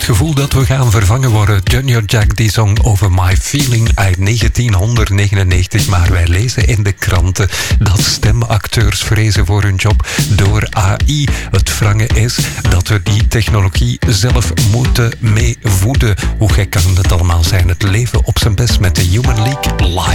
het gevoel dat we gaan vervangen worden. Junior Jack, die zong over My Feeling uit 1999. Maar wij lezen in de kranten dat stemacteurs vrezen voor hun job door AI. Het wrange is dat we die technologie zelf moeten mee voeden. Hoe gek kan het allemaal zijn? Het leven op zijn best met de Human League live.